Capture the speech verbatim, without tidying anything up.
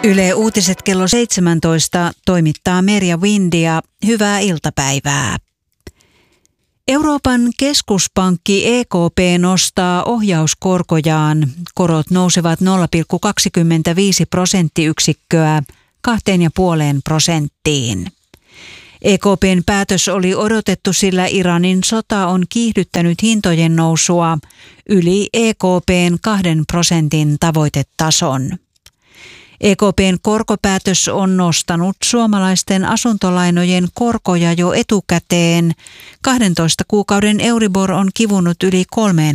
Yle Uutiset kello seitsemäntoista toimittaa Merja Windia. Hyvää iltapäivää. Euroopan keskuspankki E K P nostaa ohjauskorkojaan. Korot nousevat nolla pilkku kaksikymmentäviisi prosenttiyksikköä kahteen pilkku viiteen prosenttiin. E K P:n päätös oli odotettu, sillä Iranin sota on kiihdyttänyt hintojen nousua yli E K P:n kahden prosentin tavoitetason. E K P:n korkopäätös on nostanut suomalaisten asuntolainojen korkoja jo etukäteen. kahdentoista kuukauden Euribor on kivunut yli kolmeen